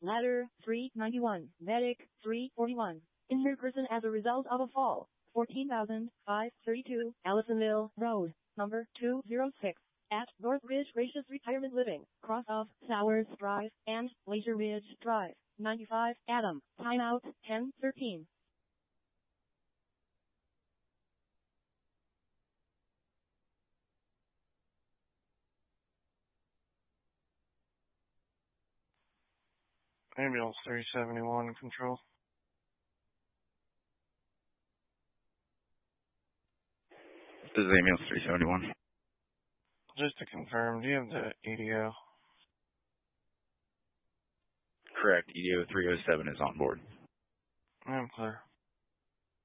Ladder 391, Medic 341. Injured person as a result of a fall. 14,532 Allisonville Road, number 206. At Northridge Gracious Retirement Living, cross of Sowers Drive and Glacier Ridge Drive. 95 Adam. Timeout 10:13. Ambulance 371, control. This is Ambulance 371. Just to confirm, do you have the EDO? Correct. EDO 307 is on board. I'm clear.